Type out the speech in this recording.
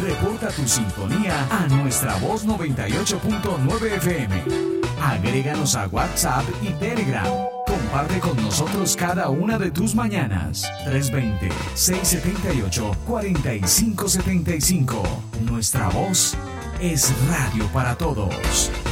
Reporta tu sintonía a nuestra voz 98.9 FM. Agréganos a WhatsApp y Telegram. Comparte con nosotros cada una de tus mañanas. 320-678-4575. Nuestra voz es radio para todos.